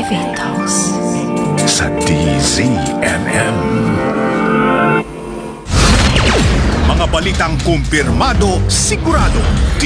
Private Talks sa DZMM. Mga balitang kumpirmado, sigurado,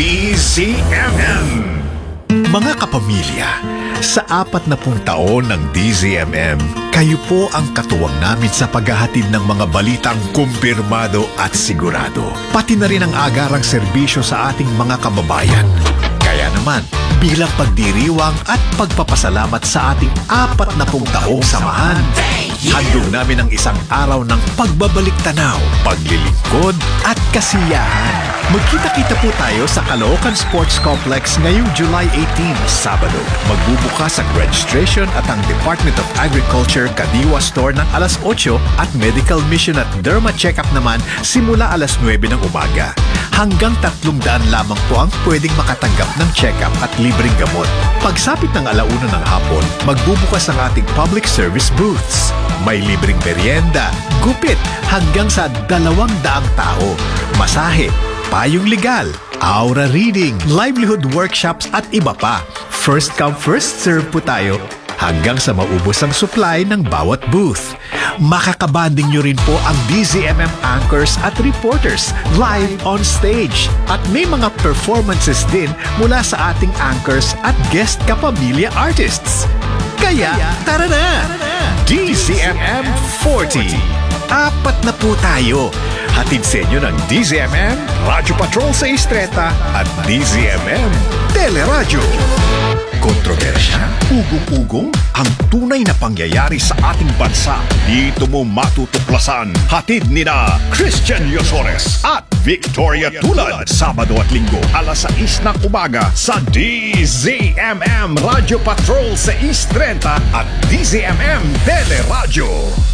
DZMM. Mga kapamilya, sa 40 taon ng DZMM, kayo po ang katuwang namin sa paghahatid ng mga balitang kumpirmado at sigurado. Pati na rin ang agarang serbisyo sa ating mga kababayan. Kaya naman, bilang pagdiriwang at pagpapasalamat sa ating 40 taong samahan, handog namin ang isang araw ng pagbabalik tanaw, paglilingkod at kasiyahan. Magkita-kita po tayo sa Caloocan Sports Complex ngayong July 18, Sabado. Magbubukas ang registration at ang Department of Agriculture Kadiwa Store ng alas 8 at Medical Mission at Derma Checkup naman simula alas 9 ng umaga. Hanggang 300 lamang po ang pwedeng makatanggap ng check-up at libreng gamot. Pagsapit ng 1:00 ng hapon, magbubukas ang ating public service booths. May libreng merienda, gupit hanggang sa 200 tao, masahe, payong legal, aura reading, livelihood workshops at iba pa. First come, first serve po tayo hanggang sa maubos ang supply ng bawat booth. Makakabanding nyo rin po ang DZMM anchors at reporters live on stage. At may mga performances din mula sa ating anchors at guest kapamilya artists. Kaya, tara na! DZMM 40. 4 na po tayo. Hatid sa inyo ng DZMM, Radyo Patrol sa Istreta at DZMM Teleradyo. Kontrobersya, ugong-ugong, ang tunay na pangyayari sa ating bansa. Dito mo matutuklasan. Hatid nina Christian Yosores at Victoria Tulad. Sabado at Linggo, alas 6 ng umaga sa DZMM Radio Patrol sa Istreta at DZMM Teleradyo.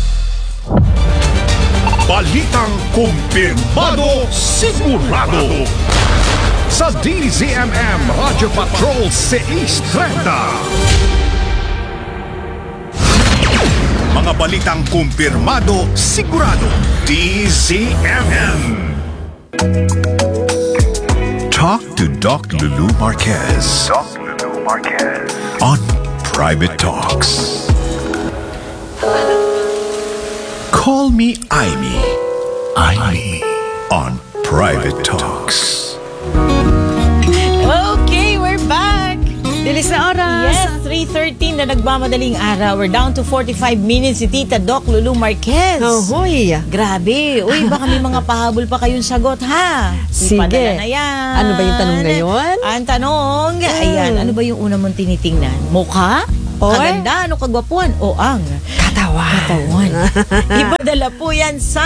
Balitang kumpirmado, sigurado sa DZMM Radio Patrol sa Istreta. Mga balitang kumpirmado, sigurado, DZMM. Talk to Doc Lulu Marquez. Doc Lulu Marquez on Private Talks. Call me Aimee. Aimee on Private Talks. Okay, we're back. Bilis na oras. Yes, 3:13 na nagmamadaling araw. We're down to 45 minutes si Tita Doc Lulu Marquez. Hoy. Grabe. Uy, baka may mga pahabol pa kayong sagot, ha? Sige. Ipadala na yan. Ano ba yung tanong ngayon? Ang tanong, ayan, ano ba yung una mong tinitingnan? Mukha? Oy? Kaganda? Ano kagwapuan? O ang katawan. Ipadala po yan sa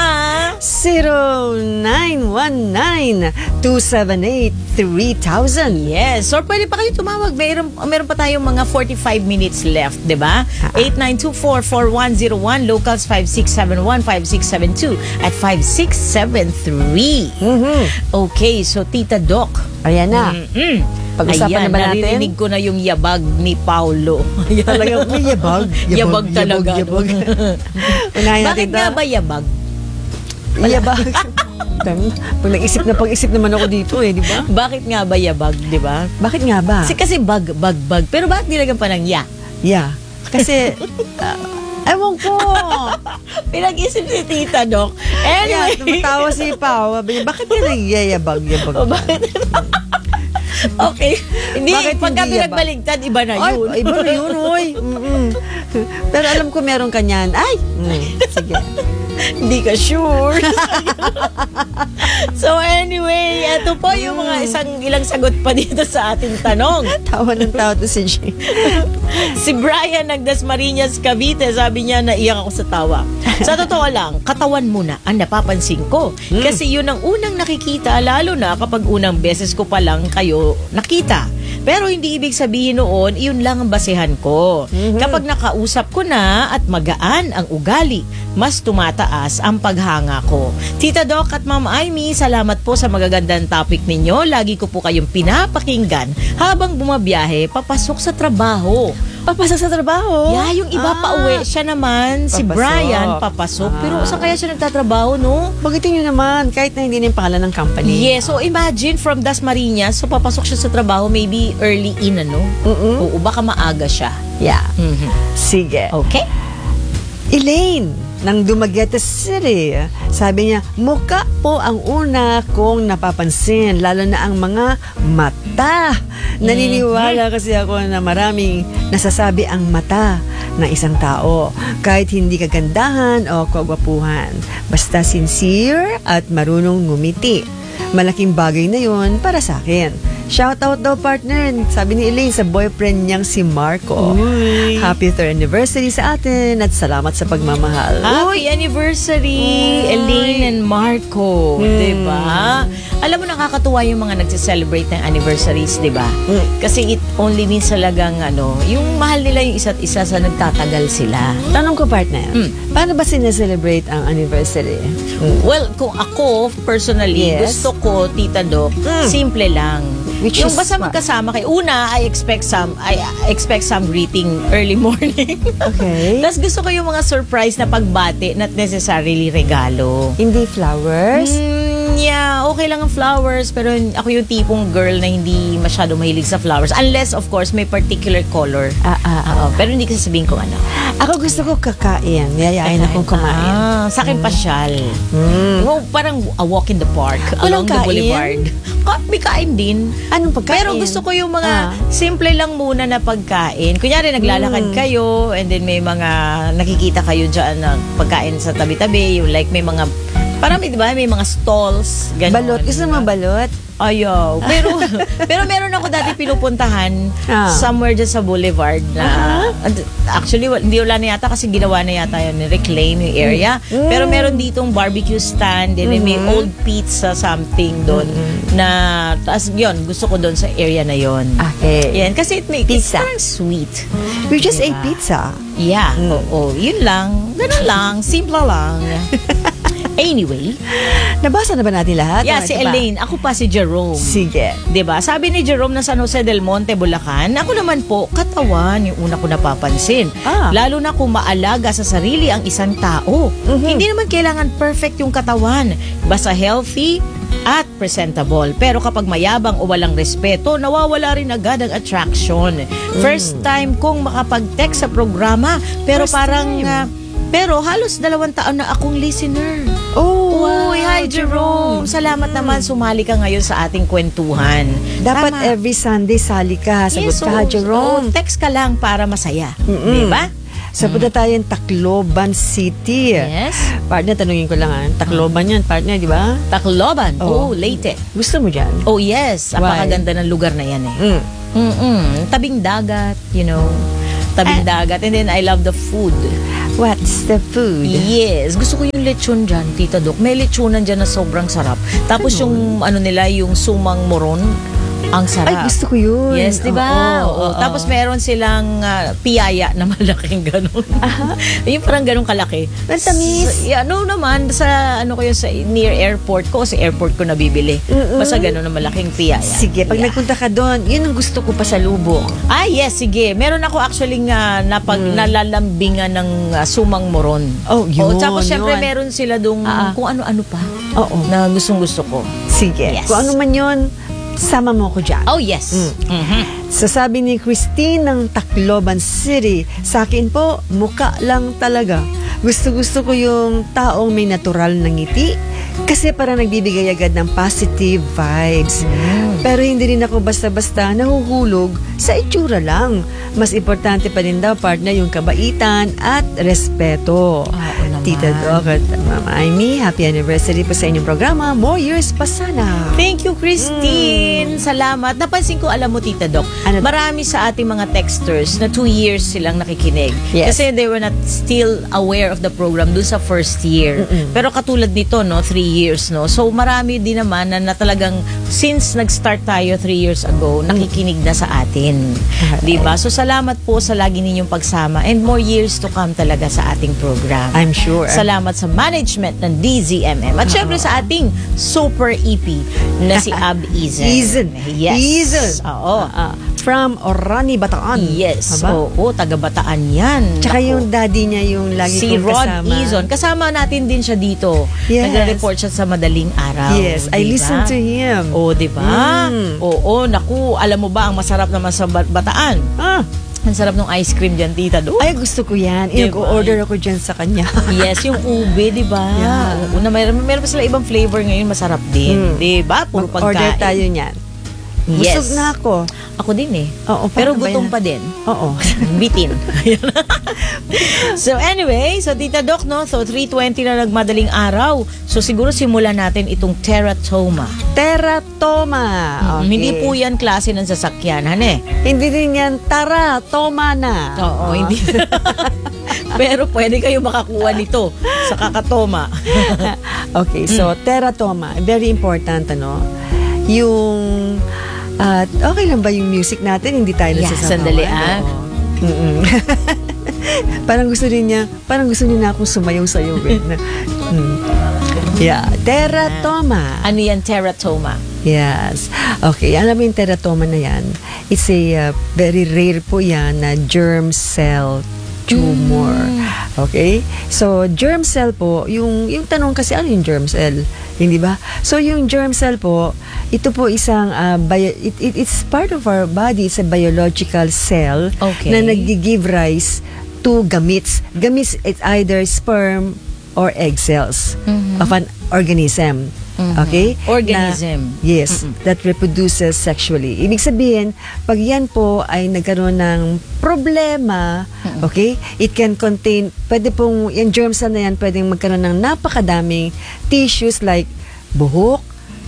0919-278-3000. Yes. Or pwede pa kayo tumawag. Meron pa tayong mga 45 minutes left, di ba? 8924-4101, locals 5671-5672 at 5673. Okay, so Tita Doc. Ayan na. Pag-usapan na ba natin? Naririnig ko na yung yabag ni Paulo. Talaga, may yabag. Yabag talaga. Yabag. Bakit nga ba yabag? Yabag. Pag nag-isip naman ako dito di ba? Bakit nga ba yabag, di ba? Bakit nga ba? Kasi bag. Pero bakit nilagan pa ng ya? Yeah. Kasi, ewan ko. Pinag-isip si Tita Doc. Anyway. Tumatawa si Pao. Bakit ka nagyayabag? Bakit? Okay. Hindi, pagka hindi pinagbaligtad, iba na yun. Ay, iba na yun, oy. Pero alam ko meron ka niyan. Ay! Sige. Hindi ka sure. So anyway, ito po yung mga ilang sagot pa dito sa ating tanong. Tawa ng tao to si Jay. Si Brian Dasmariñas, Cavite, sabi niya, naiyak ako sa tawa. Sa totoo lang, katawan muna ang napapansin ko. Kasi yun ang unang nakikita, lalo na kapag unang beses ko pa lang kayo nakita. Pero hindi ibig sabihin noon, iyon lang ang basehan ko. Kapag nakausap ko na at magaan ang ugali, mas tumataas ang paghanga ko. Tita Doc at Ma'am Aimee, salamat po sa magagandang topic ninyo. Lagi ko po kayong pinapakinggan habang bumabiyahe papasok sa trabaho. Papasok sa trabaho? Yeah, yung iba pa uwi. Siya naman, si Papasok. Brian, papasok. Pero saan kaya siya nagtatrabaho, no? Bagitin nyo naman, kahit na hindi na yung pangalan ng company. Yes, so imagine from Dasmariñas, so papasok siya sa trabaho maybe early in, ano? Oo, baka maaga siya. Yeah. Mhm. Sige. Okay? Elaine, ng Dumaguete City. Sabi niya, mukha po ang una kong napapansin, lalo na ang mga mata. Naniniwala kasi ako na maraming nasasabi ang mata ng isang tao, kahit hindi kagandahan o kagwapuhan. Basta sincere at marunong ngumiti. Malaking bagay na yon para sa akin. Shoutout daw, partner, sabi ni Elaine sa boyfriend niyang si Marco. Uy. Happy 3rd anniversary sa atin at salamat sa pagmamahal. Happy anniversary, Elaine and Marco. Diba? Alam mo, nakakatuwa yung mga nagse-celebrate ng anniversaries, diba? Kasi it only means talagang, yung mahal nila yung isa't isa sa nagtatagal sila. Tanong ko, partner, paano ba sineselebrate ang anniversary? Well, kung ako, personally, Yes. gusto ko, Tita Doc, simple lang. Which yung is basta what? magkasama kayo. Una, I expect some greeting early morning. Okay. Tapos gusto ko yung mga surprise na pagbati, not necessarily regalo. Hindi flowers? Yeah, okay lang ang flowers, pero ako yung tipong girl na hindi masyado mahilig sa flowers. Unless, of course, may particular color. Oo, pero hindi ko sasabihin kung ano. Ako gusto ko kakain. Yayain akong kumain. Sa akin pasyal. Parang a walk in the park Walang along the kain? boulevard. May kain din. Anong pagkain? Pero gusto ko yung mga simple lang muna na pagkain. Kunyari, naglalakad kayo and then may mga nakikita kayo dyan na pagkain sa tabi-tabi. Yung like may mga, parang di ba, may mga stalls. Ganon. Balot. Gusto mo balot? Ayaw. Pero meron ako dati pinupuntahan somewhere dyan sa boulevard na actually wala na yata kasi ginawa na yata yun, reclaim yung area. Pero meron ditong barbecue stand and then may old pizza something doon na taas yun, gusto ko doon sa area na yun. Okay. Yan, kasi it's Pizza. parang sweet. We just Diba? ate pizza. Yeah, oo. Yun lang. Ganun lang. Simple lang. Anyway. Nabasa na ba natin lahat? Yeah, O, si ito pa? Elaine. Ako pa si Jerome. Sige. 'Di ba? Sabi ni Jerome na San Jose del Monte, Bulacan, ako naman po, katawan yung una ko napapansin. Lalo na kung maalaga sa sarili ang isang tao. Hindi naman kailangan perfect yung katawan. Basta healthy at presentable. Pero kapag mayabang o walang respeto, nawawala rin agad ang attraction. First time kong makapag-text sa programa, pero First parang time. pero halos 2 taon na akong listener. Oh, wow. Uy, hi Jerome. Salamat naman sumali ka ngayon sa ating kwentuhan. Dapat Tama. every Sunday sali ka. Sagot Yes, ka, Jerome. text ka lang para masaya. Di ba? Sa punta tayong Tacloban City. Yes. Partner, tanungin ko lang. Tacloban yan, partner, di ba? Tacloban. Oh. Oh, Leyte. Gusto mo dyan? Oh, yes. Napakaganda ng lugar na yan eh. Tabing dagat, Tabing dagat. And then I love the food. What's the food? Yes. Gusto ko yung lechon dyan, Tita Doc. May lechonan dyan na sobrang sarap. Tapos yung nila, yung sumang moron, ang sarap. Ay, gusto ko yun. Yes, di ba? Oo. Tapos meron silang piyaya na malaking ganun. Yung parang ganun kalaki. Ang tamis. Naman, sa ko yun, sa near airport ko, sa airport ko nabibili. Basta ganun na malaking piyaya. Sige, pag nagpunta ka doon, yun ang gusto ko pa sa lubong. Yes, sige. Meron ako actually nalalambingan ng sumang moron. Oh, yun. Tapos syempre yun. meron sila dong kung ano-ano pa. Oo. Na gustong-gusto ko. Sige. Yes. Kung ano man yun, sama mo ko dyan. Oh, yes. So sabi ni Christine ng Tacloban City, sa akin po, muka lang talaga. Gusto-gusto ko yung taong may natural na ngiti kasi parang nagbibigay agad ng positive vibes. Pero hindi rin ako basta-basta nahuhulog sa itsura lang. Mas importante pa rin daw, partner, yung kabaitan at respeto. Oo naman. Tita Doc at Mama Amy, happy anniversary po sa inyong programa. More years pa sana. Thank you, Christine. Salamat. Napansin ko, alam mo, Tita Doc, Ano? marami sa ating mga texters na 2 years silang nakikinig. Yes. Kasi they were not still aware of the program dun sa first year. Pero katulad nito, 3 years, So marami din naman na talagang since nag-start tayo 3 years ago, nakikinig na sa atin. Diba? So salamat po sa lagi ninyong pagsama and more years to come talaga sa ating program. I'm sure. Salamat sa management ng DZMM. At syempre sa ating super EP na si Ab Izen. Izen. Yes. Izen. Oo. from Orani, Bataan. Yes. Aba? Oo, taga-Bataan yan. Tsaka Nako. yung daddy niya yung lagi Si kong Rod kasama. Izon. Kasama natin din siya dito. Yes. Nagre-report siya sa Madaling Araw. Yes, I diba? listen to him. Oo, di ba? Mm. Oo, naku, alam mo ba ang masarap naman sa Bataan? Ah, Ang sarap ng ice cream dyan, tita. Do. ay, gusto ko yan. Diba? I-order ako dyan sa kanya. Yes, yung ube, di ba? Yeah. Oo, meron pa sila ibang flavor ngayon, masarap din. Di ba? Puro Mag-order pagkain. tayo niyan. Yes. Busog na ako. Ako din eh. Oo, Pero paano ba gutom yan? pa din. Oo. Bitin. So anyway, so Tita Doc, no? So 3:20 na nagmadaling araw. So siguro simulan natin itong teratoma. Teratoma. Okay. Hindi po yan klase ng sasakyan, hane? Hindi din yan, tara, toma na. Oo, hindi. Pero pwede kayo makakuha nito sa kakatoma. Okay, so teratoma, very important, ano? Yung, okay lang ba yung music natin? Hindi tayo Yeah, nasasabawan. sandali, ah. Oo. Mm-mm. parang gusto niya na akong sumayaw-sayaw. Yeah, teratoma. Ano yan, teratoma? Yes. Okay, alam mo yung teratoma na yan, it's a very rare po yan na germ cell tumor. Okay? So, germ cell po, yung tanong kasi, ano yung germ cell? Hindi ba? So, yung germ cell po, ito po isang, it's part of our body, it's a biological cell Okay. na nag-give rise to gametes. Gametes, it's either sperm or egg cells of an organism. Okay? Organism. Yes, that reproduces sexually. Ibig sabihin, pag yan po ay nagkaroon ng problema, okay, it can contain, pwede pong, yung germ cell na yan, pwedeng magkaroon ng napakadaming tissues like buhok,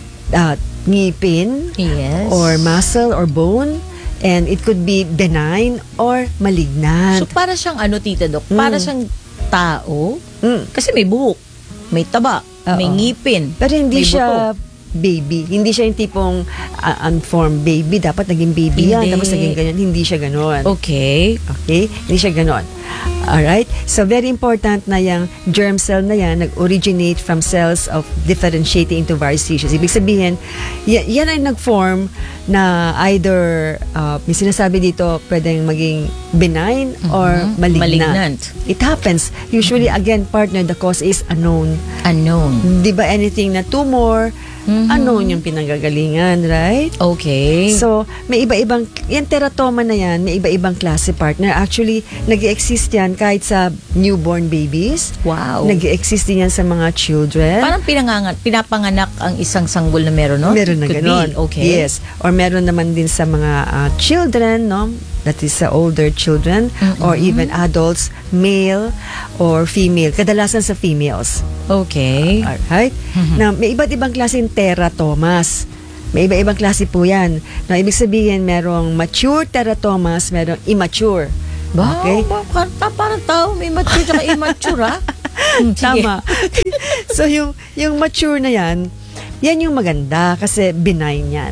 ngipin, Yes. or muscle or bone, and it could be benign or malignant. So para siyang ano, Tita Doc? Para siyang tao? Mm. Kasi may buhok, may taba, may Oo. ngipin, Pero hindi may siya buto. baby. Hindi siya yung tipong unformed baby. Dapat naging baby yan. Hindi. Tapos naging ganyan. Hindi siya ganon. Okay. Okay? Hindi siya ganon. Alright? So, very important na yung germ cell na yan nag-originate from cells of differentiating into various tissues. Ibig sabihin, yan ay nag-form na either, may sinasabi dito, pwedeng maging benign or malignant. It happens. Usually, again, partner, the cause is unknown. Unknown. Di ba anything na tumor, unknown yung pinanggagalingan, right? Okay. So, may iba-ibang, yung teratoma na yan, may iba-ibang klase, partner. Actually, nag-exist yan kahit sa newborn babies. Wow. Nag-exist din yan sa mga children. Parang pinapanganak ang isang sanggol na meron, no? Meron na Could ganon. be. Okay. Yes. Or meron naman din sa mga children, no? That is sa older children or even adults, male or female. Kadalasan sa females. Okay. Alright? Na may iba't ibang klaseng teratomas. May iba-ibang klase po yan. Na ibig sabihin, merong mature teratomas, merong immature. Ba, Okay? parang tao, may mature at immature, ha? Sige. Tama. So, yung mature na yan yung maganda kasi benign yan.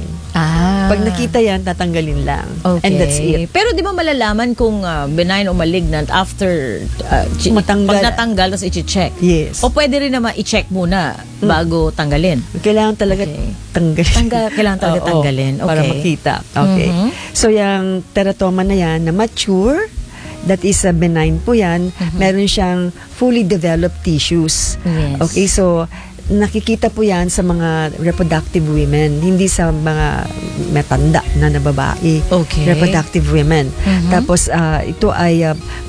Pag nakita yan, tatanggalin lang. Okay. And that's it. Pero di ba malalaman kung benign o malignant after Matanggal. pag natanggal, tapos i-check? Yes. O pwede rin naman i-check muna bago tanggalin? Kailangan talaga Okay. tanggalin. Kailangan talaga Oo, tanggalin. Okay. Para makita. Okay. So, yung teratoma na yan, na mature, that is a benign po yan, meron siyang fully developed tissues. Yes. Okay, so, nakikita po yan sa mga reproductive women, hindi sa mga matanda na babae. Okay. Reproductive women. Tapos, ito ay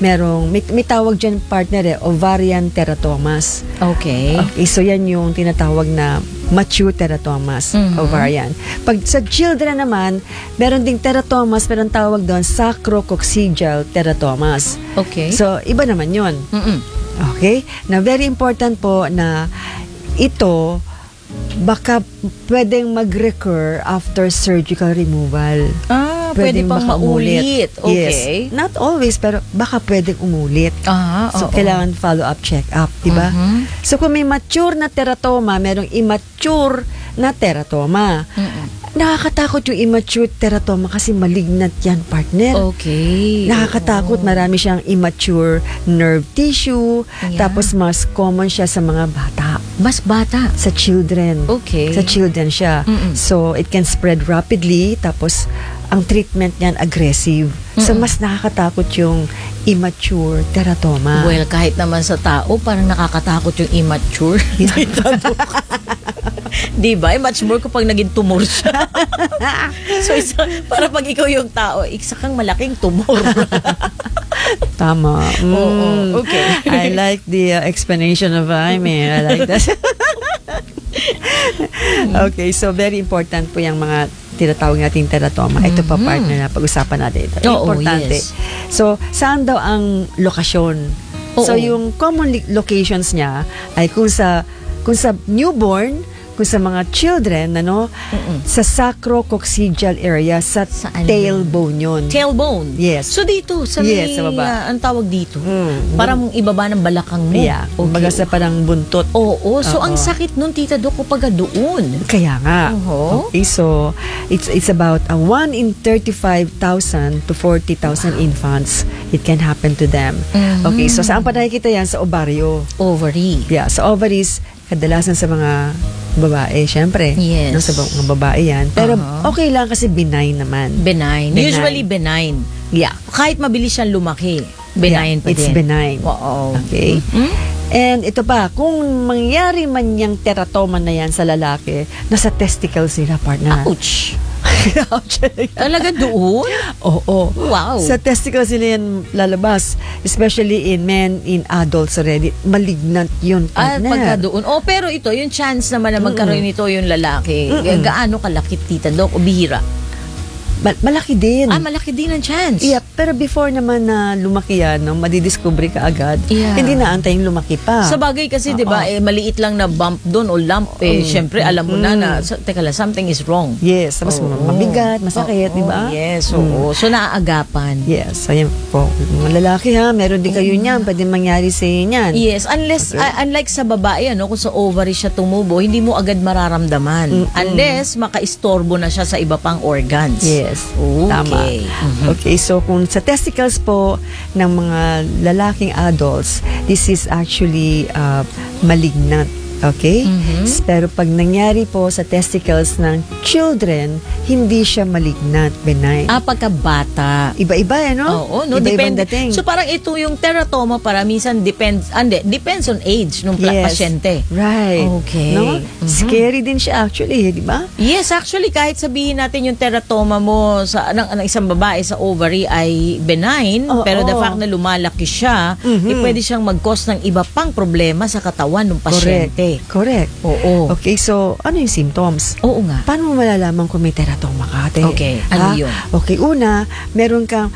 may tawag dyan, partner, ovarian teratomas. Okay. Okay, so yan yung tinatawag na mature teratomas, ovarian. Pag sa children naman, meron ding teratomas, pero ang tawag doon, sacrococcygeal teratomas. Okay. So, iba naman yun. Okay? Na very important po na ito, baka pwedeng mag-recur after surgical removal. Pwede pang baka maulit. Okay. Yes. Not always, pero baka pwedeng umulit. So, oo. kailangan follow-up, check-up, di ba? So, kung may mature na teratoma, merong immature na teratoma. Nakakatakot yung immature teratoma kasi malignant yan, partner. Okay. Nakakatakot, marami siyang immature nerve tissue, Yeah. tapos mas common siya sa mga bata. Mas bata. Sa children. Okay. Sa children siya. So, it can spread rapidly, tapos ang treatment niyan aggressive. So, mas nakakatakot yung immature teratoma. Well, kahit naman sa tao, parang nakakatakot yung immature. Diba? Much more kapag naging tumor siya. So, para pag ikaw yung tao, isa kang malaking tumor. Tama. Oo, okay. I like the explanation of Jaime. I like that. Okay, so very important po yung mga tinatawag nating teratoma. Ito pa partner na pag-usapan natin ito. Oo, Importante. yes. So, saan daw ang lokasyon? So, Oo. yung common locations niya ay kung sa newborn, kung sa mga children, sa sacrococcygeal area, sa Saan tailbone yun. Tailbone. Yes. So dito, sa Yes, may, sa baba. ang tawag dito, parang ibaba ng balakang mo. Yeah, kumbaga sa parang buntot. Oo. So, Oo. ang sakit nun, Tita Doc, kapag doon. Kaya nga. Oo. Okay, so it's about 1 in 35,000 to 40,000 infants. It can happen to them. Okay, so saan pa nakikita yan? Sa ovaryo. Ovary. Yeah, sa ovaries, kadalasan sa mga babae, syempre. Yes. No, sa mga babae yan. Pero Uh-huh. okay lang kasi benign naman. Benign. Benign. Usually benign. Yeah. Kahit mabilis siyang lumaki, benign Yeah, pa it's din. benign. Oo. Okay? Hmm? And ito pa, kung mangyari man yung teratoma na yan sa lalaki, nasa testicles nila, partner. Ouch. Talaga doon? Oo. Wow. Sa testicles nila yan lalabas. Especially in men, in adults already. Malignant yun, Ah, partner. pagka doon. Oh, pero ito, yung chance naman na magkaroon nito yung lalaki, gaano kalaki, Tita Doc, o bihira? Malaki din. Ah, malaki din ang chance. Yeah, pero before naman na lumaki yan, madidiscover ka agad, Yeah. hindi na antayin lumaki pa. Sa bagay kasi, di ba, maliit lang na bump doon o lump, syempre, alam mo na, teka lang, something is wrong. Yes, tapos Oo. mabigat, masakit, Oo, di ba? Yes, oo. So, naaagapan. Yes, ayan po. Mga lalaki ha, meron din kayo niyan, pwede mangyari sa inyo niyan. Yes, unless, unlike sa babae, kung sa ovary siya tumubo, hindi mo agad mararamdaman. Unless, makaistorbo na siya sa iba pang organs. Yes. Okay. Tama. Okay, so kung sa testicles po ng mga lalaking adults, this is actually malignant. Okay? Pero pag nangyari po sa testicles ng children, hindi siya malignant, benign. Ah, pagkabata. Iba-iba, Oo, no, Iba-ibang depende. dating. So parang ito yung teratoma para minsan depends on age ng Yes. pasyente. Right. Okay. No? Scary din siya actually, di ba? Yes, actually kahit sabihin natin yung teratoma mo sa ng isang babae sa ovary ay benign, Oo. pero the fact na lumalaki siya, pwede siyang mag-cause ng iba pang problema sa katawan ng pasyente. Correct. Oo. Okay, so ano yung symptoms? Oo nga. Paano mo malalaman kung may teratoma ka, ate? Okay, ano yun? Okay, una, meron kang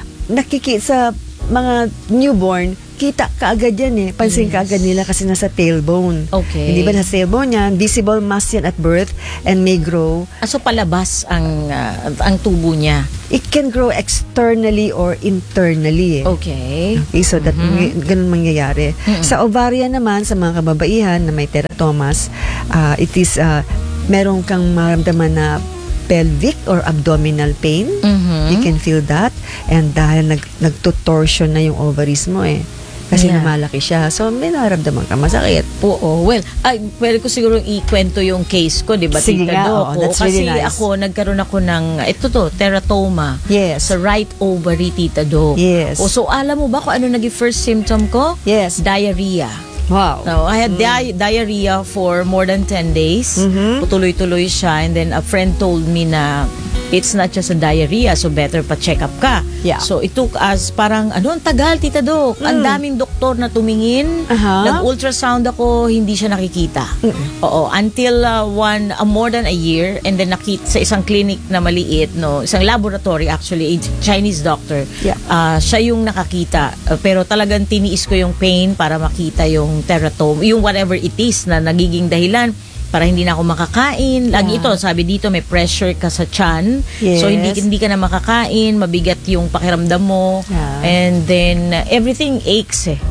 sa mga newborn, kita kaagad yan eh. Pansin kaagad nila kasi nasa tailbone. Okay. Hindi ba nasa tailbone yan? Visible mass yan at birth and may grow. So palabas ang tubo niya. It can grow externally or internally eh. Okay. Okay, so that ganun mangyayari. Sa ovarian naman, sa mga kababaihan na may teratomas, it is, meron kang maramdaman na pelvic or abdominal pain. You can feel that. And dahil nagtutorsion na yung ovaries mo eh. Kasi Yeah. lumalaki siya. So, may nararamdaman ka masakit. Oo. Well, pwede ko siguro ikwento yung case ko, di ba, Sige Tita nga, Doc? oo, that's Kasi really nice. nagkaroon ako ng, teratoma. Yes. Sa right ovary, Tita Doc. Yes. So, alam mo ba kung ano naging first symptom ko? Yes. Diarrhea. Wow. No, I had diarrhea for more than 10 days. Tuloy-tuloy siya. And then a friend told me na it's not just a diarrhea, so better pa-check up ka. Yeah. So it took us parang, ang tagal, Tita Doc. Ang daming doktor na tumingin. Aha. Nag-ultrasound ako, hindi siya nakikita. Oo, until more than a year. And then sa isang clinic na maliit, isang laboratory actually, a Chinese doctor. Yeah. Siya yung nakakita. Pero talagang tiniis ko yung pain para makita yung teratoma, yung whatever it is na nagiging dahilan para hindi na ako makakain. Lagi ito, sabi dito may pressure ka sa tiyan. Yes. So hindi ka na makakain, mabigat yung pakiramdam mo. Yeah. And then everything aches eh.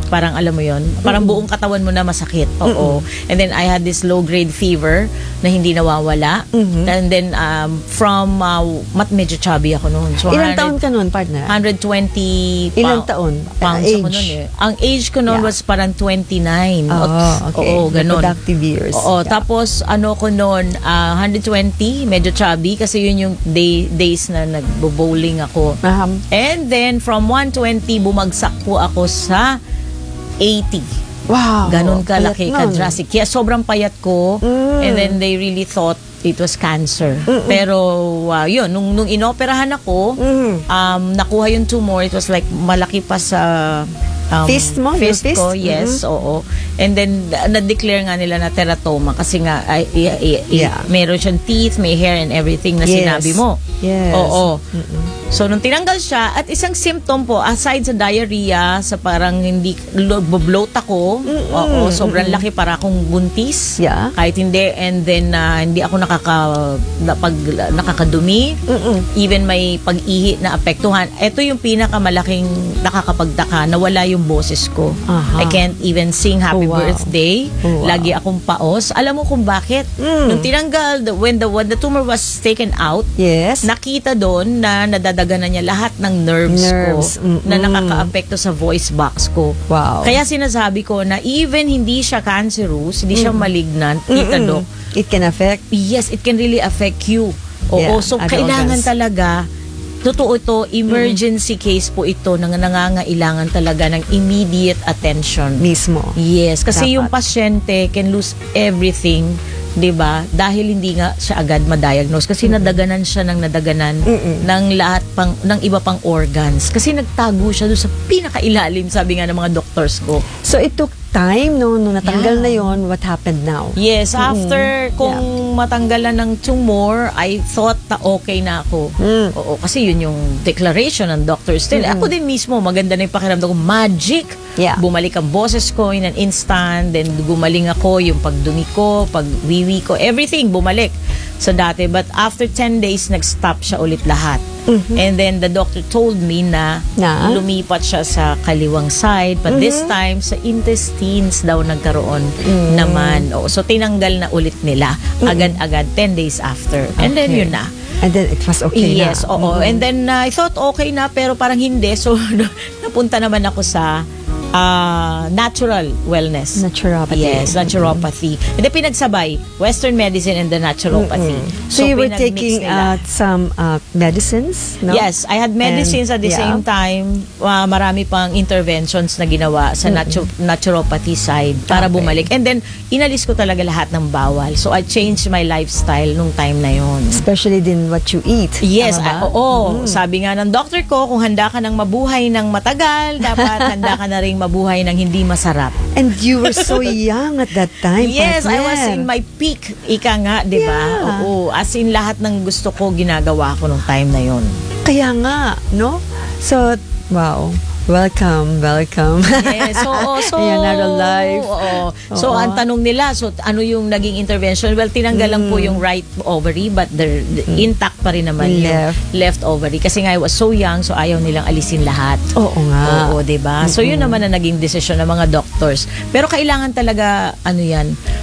parang alam mo yon, parang buong katawan mo na masakit. Oo. And then I had this low grade fever na hindi nawawala. And then from medyo chubby ako noon. So Ilang taon ka noon, partner? 120 Ilang taon? pounds ako Age? noon eh. Ang age ko noon Yeah. was parang 29. Okay. Oo, ganun. Reproductive years. Oo, Yeah. tapos ano ko noon, 120, medyo chubby kasi yun yung days na nagbo-bowling ako. And then from 120 bumagsak po ako sa 80. Wow. Ganun kalaki, Payat nun. ka-drastic. Kaya sobrang payat ko. And then they really thought it was cancer. Pero yun, nung inoperahan ako, nakuha yung tumor. It was like malaki pa sa Fist mo? Your Fist fist? ko, yes, oo. And then, na-declare nga nila na teratoma kasi nga, Yeah. meron siyang teeth, may hair and everything na Yes. sinabi mo. Yes. Oo. So, nung tinanggal siya, at isang symptom po, aside sa diarrhea, sa parang hindi, bloat ako, oo, sobrang laki para akong buntis. Yeah. Kahit hindi, and then, hindi ako nakakadumi, even may pag-ihi na apektuhan. Ito yung pinakamalaking nakakapagdaka, nawala yung boses ko. Aha. I can't even sing happy Oh, wow. birthday. Oh, wow. Lagi akong paos. Alam mo kung bakit? Nung tinanggal, when the tumor was taken out, Yes. nakita doon na nadadaganan niya lahat ng nerves Nerves. ko na nakakaapekto sa voice box ko. Wow. Kaya sinasabi ko na even hindi siya cancerous, hindi siya malignant, tita Doc, It can affect. yes, it can really affect you. Oo, Yeah, so other kailangan organs. talaga, totoo ito, emergency case po ito na nangangailangan talaga ng immediate attention. Mismo. Yes, kasi Dapat. yung pasyente can lose everything, 'di ba? Dahil hindi nga siya agad ma-diagnose kasi nadaganan siya ng ng lahat ng iba pang organs. Kasi nagtago siya doon sa pinakailalim, sabi nga ng mga doctors ko. So it took time no natanggal Yeah. na yon. What happened now? Yes, after kung matanggalan ng tumor, I thought na okay na ako. Oo, kasi yun yung declaration ng doctor still. Ako din mismo, maganda na yung pakiramdam ko, magic. Yeah. Bumalik ang boses ko in an instant, then gumaling ako, yung pagdumi ko, pagwiwi ko, everything bumalik sa dati. But after 10 days, nag-stop siya ulit lahat. And then the doctor told me na lumipat siya sa kaliwang side, but this time sa intestines daw nagkaroon naman. Oo, so tinanggal na ulit nila agad-agad 10 days after. And then yun na. And then it was okay na. Yes, oo. And then I thought okay na pero parang hindi. So napunta naman ako sa natural wellness. Naturopathy. Yes, naturopathy. And then pinagsabay, Western medicine and the naturopathy. So you were pinag-mix taking nila. some medicines, no? Yes, I had medicines And, at the same time. Marami pang interventions na ginawa sa naturopathy side para Okay. bumalik. And then, inalis ko talaga lahat ng bawal. So, I changed my lifestyle nung time na yon. Especially din what you eat. Yes, Tama ba? oo. Sabi nga ng doctor ko, kung handa ka ng mabuhay ng matagal, dapat handa ka na rin mabuhay ng hindi masarap. And you were so young at that time, Yes, I partner. was in my peak. Ika nga, di ba? Yeah. Oo. As in, lahat ng gusto ko, ginagawa ko nung time na yon. Kaya nga, no? So, wow. Welcome. Yes, so Ayan, life. Oo. So, Oo. ang tanong nila, so ano yung naging intervention? Well, tinanggal lang po yung right ovary, but the intact pa rin naman yung left ovary. Kasi nga, I was so young, so ayaw nilang alisin lahat. Oo nga. Oo, diba? So, yun naman ang naging desisyon ng mga doctors. Pero kailangan talaga, ano yan,